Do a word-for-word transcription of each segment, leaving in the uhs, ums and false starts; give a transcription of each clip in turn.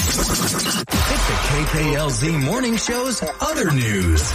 It's the K K L Z Morning Show's other news.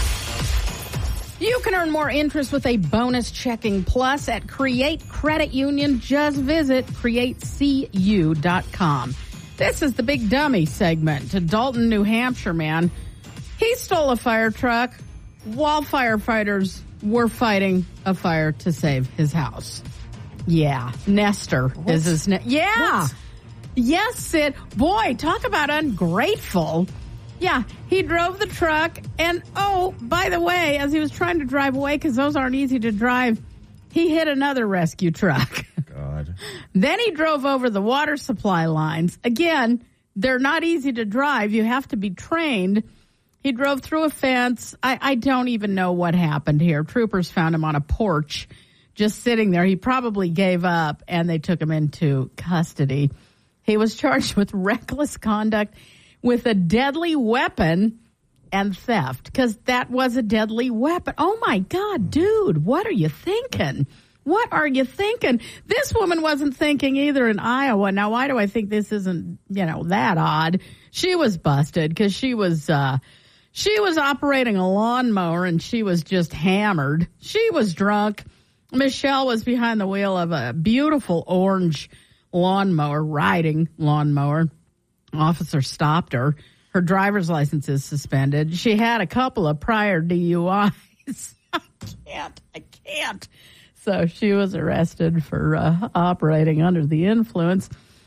You can earn more interest with a bonus checking plus at Create Credit Union. Just visit create c u dot com. This is the Big Dummy segment. To Dalton, New Hampshire man. He stole a fire truck while firefighters were fighting a fire to save his house. Yeah, Nestor what? is his name. Yeah. What? Yes, Sid. Boy, talk about ungrateful. Yeah, he drove the truck, and oh, by the way, as he was trying to drive away, because those aren't easy to drive, he hit another rescue truck. God. Then he drove over the water supply lines. Again, they're not easy to drive. You have to be trained. He drove through a fence. I, I don't even know what happened here. Troopers found him on a porch, just sitting there. He probably gave up, and they took him into custody. He was charged with reckless conduct with a deadly weapon and theft, because that was a deadly weapon. Oh, my God, dude, what are you thinking? What are you thinking? This woman wasn't thinking either in Iowa. Now, why do I think this isn't, you know, that odd? She was busted because she was uh, she was operating a lawnmower, and she was just hammered. She was drunk. Michelle was behind the wheel of a beautiful orange lawnmower, riding lawnmower. Officer stopped her. Her driver's license is suspended. She had a couple of prior D U Is. I can't. I can't. So she was arrested for uh, operating under the influence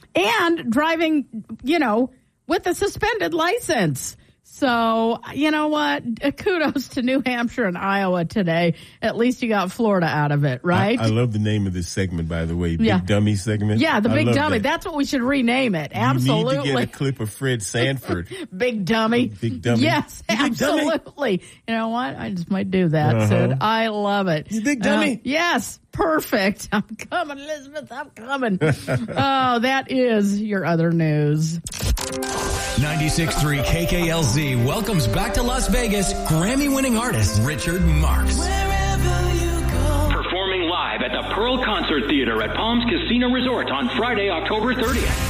and driving, you know, with a suspended license. So, you know what? Kudos to New Hampshire and Iowa today. At least you got Florida out of it, right? I, I love the name of this segment, by the way. Big yeah. Dummy segment. Yeah, the I Big Dummy. That. That's what we should rename it. Absolutely. You need to get a clip of Fred Sanford. Big Dummy. Big Dummy. Yes, Big absolutely. Dummy. You know what? I just might do that, uh-huh. Sid. I love it. You Big Dummy. Uh, yes, perfect. I'm coming, Elizabeth. I'm coming. Oh, that is your other news. ninety-six point three K K L Z welcomes back to Las Vegas Grammy-winning artist Richard Marx. Performing live at the Pearl Concert Theater at Palms Casino Resort on Friday, October thirtieth.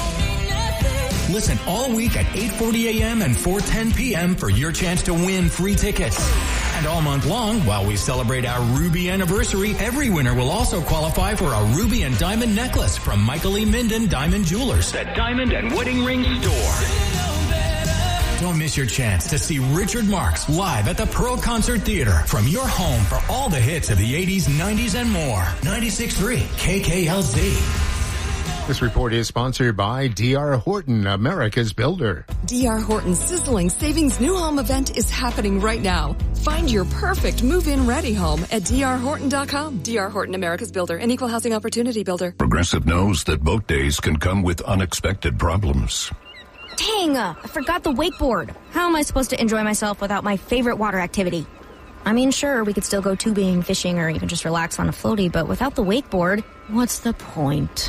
Listen all week at eight forty a.m. and four ten p.m. for your chance to win free tickets. And all month long, while we celebrate our Ruby anniversary, every winner will also qualify for a Ruby and Diamond necklace from Michael E. Minden Diamond Jewelers. The Diamond and Wedding Ring Store. Don't miss your chance to see Richard Marx live at the Pearl Concert Theater from your home for all the hits of the eighties, nineties, and more. ninety-six point three K K L Z. This report is sponsored by D R. Horton, America's builder. D R. Horton's sizzling savings new home event is happening right now. Find your perfect move-in ready home at D R horton dot com. D R. Horton, America's builder, an equal housing opportunity builder. Progressive knows that boat days can come with unexpected problems. Dang, uh, I forgot the wakeboard. How am I supposed to enjoy myself without my favorite water activity? I mean, sure, we could still go tubing, fishing, or even just relax on a floaty, but without the wakeboard, what's the point?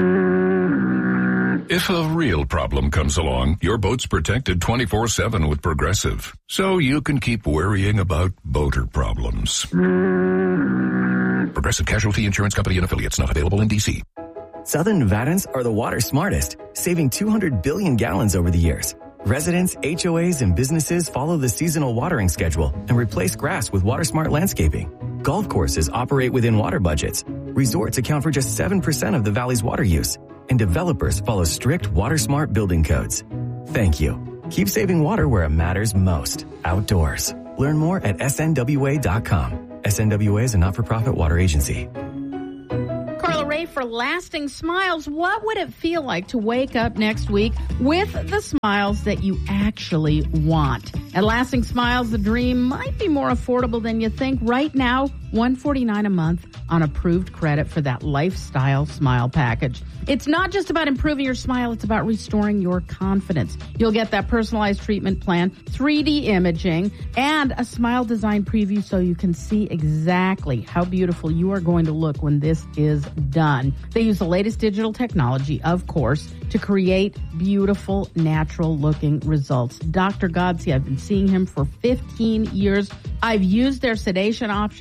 If a real problem comes along, your boat's protected twenty-four seven with Progressive, so you can keep worrying about boater problems. Progressive Casualty Insurance Company and Affiliates, not available in D C. Southern Nevadans are the water smartest, saving two hundred billion gallons over the years. Residents, H O As, and businesses follow the seasonal watering schedule and replace grass with WaterSmart landscaping. Golf courses operate within water budgets. Resorts account for just seven percent of the valley's water use. And developers follow strict WaterSmart building codes. Thank you. Keep saving water where it matters most. Outdoors. Learn more at S N W A dot com. S N W A is a not-for-profit water agency. Carla Ray for Lasting Smiles. What would it feel like to wake up next week with the smiles that you actually want? At Lasting Smiles, the dream might be more affordable than you think. Right now, one hundred forty-nine dollars a month on approved credit for that lifestyle smile package. It's not just about improving your smile, it's about restoring your confidence. You'll get that personalized treatment plan, three D imaging, and a smile design preview so you can see exactly how beautiful you are going to look when this is done. They use the latest digital technology, of course, to create beautiful, natural-looking results. Doctor Godsey, I've been seeing him for fifteen years. I've used their sedation options, and boy,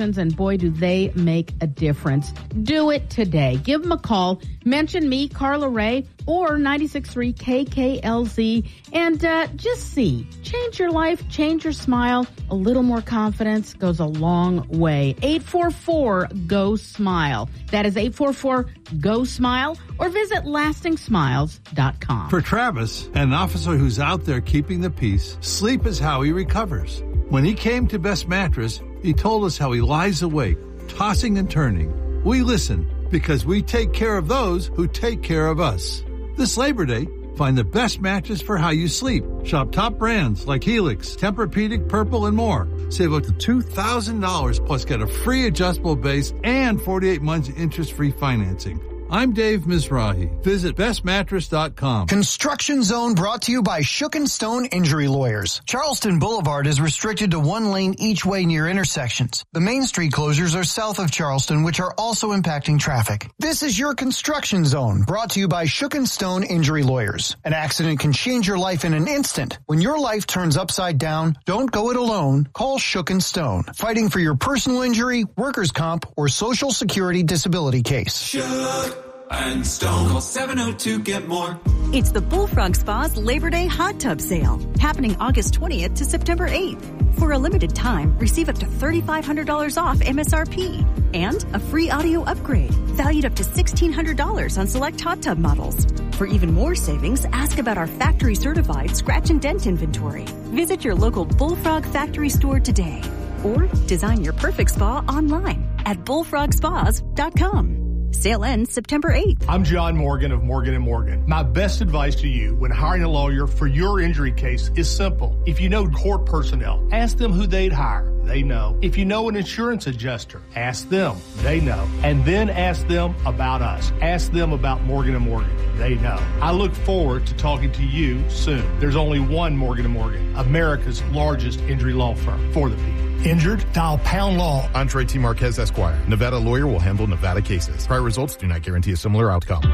boy, do they make a difference. Do it today. Give them a call. Mention me, Carla Ray, or ninety-six point three K K L Z, and uh, just see. Change your life, change your smile. A little more confidence goes a long way. eight four four, G O, SMILE. That is eight four four, G O, SMILE, or visit lasting smiles dot com. For Travis, an officer who's out there keeping the peace, sleep is how he recovers. When he came to Best Mattress, he told us how he lies awake, tossing and turning. We listen because we take care of those who take care of us. This Labor Day, find the best mattress for how you sleep. Shop top brands like Helix, Tempur-Pedic, Purple, and more. Save up to two thousand dollars plus get a free adjustable base and forty-eight months interest-free financing. I'm Dave Mizrahi. Visit best mattress dot com. Construction Zone brought to you by Shook and Stone Injury Lawyers. Charleston Boulevard is restricted to one lane each way near intersections. The Main Street closures are south of Charleston, which are also impacting traffic. This is your Construction Zone, brought to you by Shook and Stone Injury Lawyers. An accident can change your life in an instant. When your life turns upside down, don't go it alone. Call Shook and Stone, fighting for your personal injury, workers' comp, or Social Security disability case. Shook and Stone. Call seven oh two, get more. It's the Bullfrog Spa's Labor Day Hot Tub Sale, happening August twentieth to September eighth. For a limited time, receive up to three thousand five hundred dollars off M S R P and a free audio upgrade valued up to one thousand six hundred dollars on select hot tub models. For even more savings, ask about our factory-certified scratch and dent inventory. Visit your local Bullfrog factory store today or design your perfect spa online at bullfrog spas dot com. Sale ends September eighth. I'm John Morgan of Morgan and Morgan. My best advice to you when hiring a lawyer for your injury case is simple. If you know court personnel, ask them who they'd hire. They know. If you know an insurance adjuster, ask them. They know. And then ask them about us. Ask them about Morgan and Morgan. They know. I look forward to talking to you soon. There's only one Morgan and Morgan, America's largest injury law firm for the people. Injured? Dial Pound Law. Andre T. Marquez, Esquire. Nevada lawyer will handle Nevada cases. Prior results do not guarantee a similar outcome.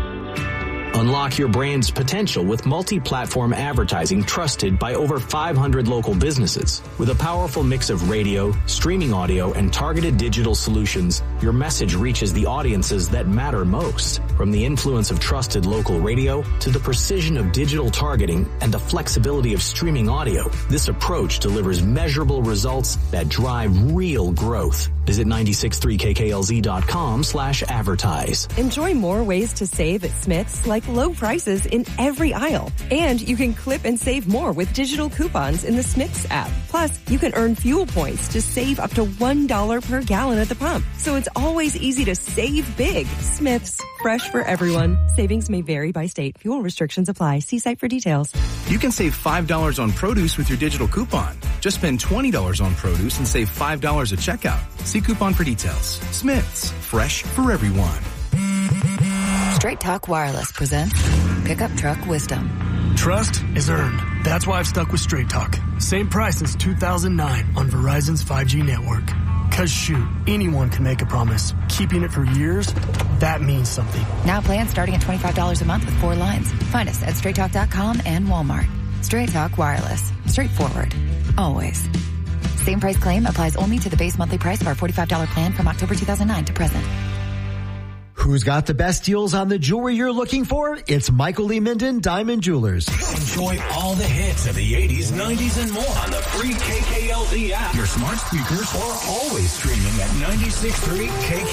Unlock your brand's potential with multi-platform advertising trusted by over five hundred local businesses. With a powerful mix of radio, streaming audio, and targeted digital solutions, your message reaches the audiences that matter most. From the influence of trusted local radio to the precision of digital targeting and the flexibility of streaming audio, this approach delivers measurable results that drive real growth. Visit ninety-six point three K K L Z dot com slash advertise. Enjoy more ways to save at Smith's, like low prices in every aisle. And you can clip and save more with digital coupons in the Smith's app. Plus, you can earn fuel points to save up to one dollar per gallon at the pump. So it's always easy to save big. Smith's, fresh for everyone. Savings may vary by state. Fuel restrictions apply. See site for details. You can save five dollars on produce with your digital coupon. Just spend twenty dollars on produce and save five dollars at checkout. See coupon for details. Smith's, fresh for everyone. Straight Talk Wireless presents Pickup Truck Wisdom. Trust is earned. That's why I've stuck with Straight Talk. Same price since two thousand nine on Verizon's five G network. Cause shoot, anyone can make a promise. Keeping it for years, that means something. Now plans starting at twenty-five dollars a month with four lines. Find us at straight talk dot com and Walmart. Straight Talk Wireless. Straightforward. Always. Same price claim applies only to the base monthly price of our forty-five dollars plan from October two thousand nine to present. Who's got the best deals on the jewelry you're looking for? It's Michael Lee Minden Diamond Jewelers. Enjoy all the hits of the eighties, nineties, and more on the free K K L Z app, your smart speakers, or always streaming at ninety-six point three K K L Z.